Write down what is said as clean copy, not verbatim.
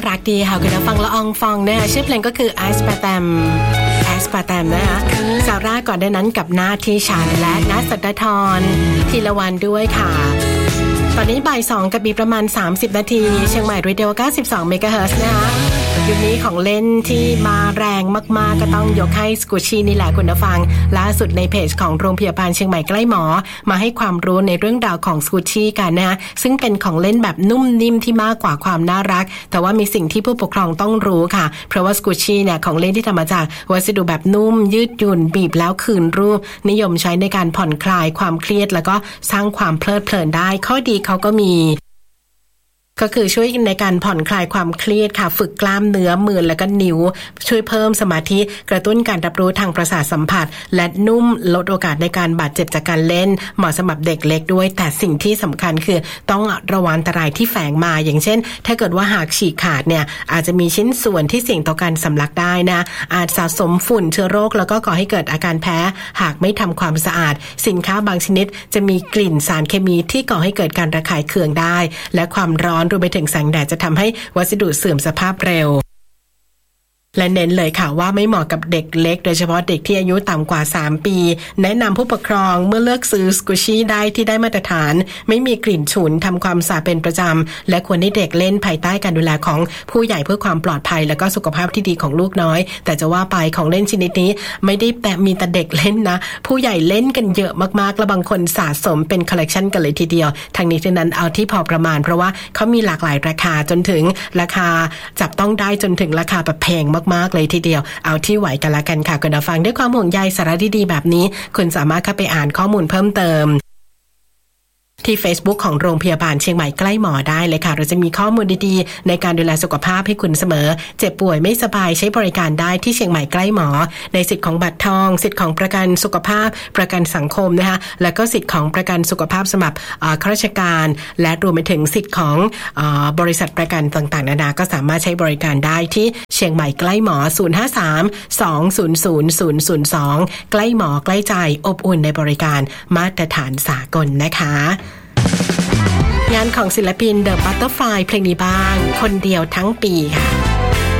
รักดีค่ะคุณฟังละอองฟองนะคะชื่อเพลงก็คือ Aspartam นะคะซาร่าก่อนได้นั้นกับหน้าที่ฉันและณสัตธรธีรวรรณด้วยค่ะตอนนี้บ่าย2กับมีประมาณ30นาทีเชียงใหม่เรดิโอ92เมกะเฮิรตซ์นะคะยุคนี้ของเล่นที่มาแรงมากๆก็ต้องยกให้สกูชี่นี่แหละคุณผู้ฟังล่าสุดในเพจของโรงพยาบาลเชียงใหม่ใกล้หมอมาให้ความรู้ในเรื่องราวของสกูชี่กันนะคะซึ่งเป็นของเล่นแบบนุ่มนิ่มที่มากกว่าความน่ารักแต่ว่ามีสิ่งที่ผู้ปกครองต้องรู้ค่ะเพราะว่าสกูชี่เนี่ยของเล่นที่ทำมาจากวัสดุแบบนุ่มยืดหยุ่นบีบแล้วคืนรูปนิยมใช้ในการผ่อนคลายความเครียดแล้วก็สร้างความเพลิดเพลินได้ข้อดีเขาก็มีก็คือช่วยในการผ่อนคลายความเครียดค่ะฝึกกล้ามเนื้อมือและก็นิ้วช่วยเพิ่มสมาธิกระตุ้นการรับรู้ทางประสาทสัมผัสและนุ่มลดโอกาสในการบาดเจ็บจากการเล่นเหมาะสำหรับเด็กเล็กด้วยแต่สิ่งที่สำคัญคือต้องระวังอันตรายที่แฝงมาอย่างเช่นถ้าเกิดว่าหากฉีกขาดเนี่ยอาจจะมีชิ้นส่วนที่เสี่ยงต่อการสำลักได้นะอาจสะสมฝุ่นเชื้อโรคแล้วก็ก่อให้เกิดอาการแพ้หากไม่ทำความสะอาดสินค้าบางชนิดจะมีกลิ่นสารเคมีที่ก่อให้เกิดการระคายเคืองได้และความร้อนรวมไปถึงแสงแดดจะทำให้วัสดุเสื่อมสภาพเร็วและเน้นเลยค่ะว่าไม่เหมาะกับเด็กเล็กโดยเฉพาะเด็กที่อายุต่ำกว่า3ปีแนะนำผู้ปกครองเมื่อเลือกซื้อสกูชี่ได้ที่ได้มาตรฐานไม่มีกลิ่นฉุนทำความสะอาดเป็นประจำและควรให้เด็กเล่นภายใต้การดูแลของผู้ใหญ่เพื่อความปลอดภัยและก็สุขภาพที่ดีของลูกน้อยแต่จะว่าไปของเล่นชนิดนี้ไม่ได้แต่มีแต่เด็กเล่นนะผู้ใหญ่เล่นกันเยอะมากๆและบางคนสะสมเป็นคอลเลกชันกันเลยทีเดียวทางนี้ทั้งนั้นเอาที่พอประมาณเพราะว่าเขามีหลากหลายราคาจนถึงราคาจับต้องได้จนถึงราคาแบบแพงมากๆเลยทีเดียวเอาที่ไหวกันละกันค่ะคุณผู้ฟังด้วยความห่วงใยสาระดีๆแบบนี้คุณสามารถเข้าไปอ่านข้อมูลเพิ่มเติมที่ Facebook ของโรงพยาบาลเชียงใหม่ใกล้หมอได้เลยค่ะเราจะมีข้อมูลดีๆในการดูแลสุขภาพให้คุณเสมอเจ็บป่วยไม่สบายใช้บริการได้ที่เชียงใหม่ใกล้หมอในสิทธิ์ของบัตรทองสิทธิ์ของประกันสุขภาพประกันสังคมนะคะแล้วก็สิทธิ์ของประกันสุขภาพสำหรับข้าราชการและรวมไปถึงสิทธิ์ของบริษัทประกันต่างๆนานาก็สามารถใช้บริการได้ที่เชียงใหม่ใกล้หมอ053-200-002ใกล้หมอใกล้ใจอบอุ่นในบริการมาตรฐานสากลนะคะงานของศิลปิน The Butterfly เพลงนี้บ้างคนเดียวทั้งปีค่ะ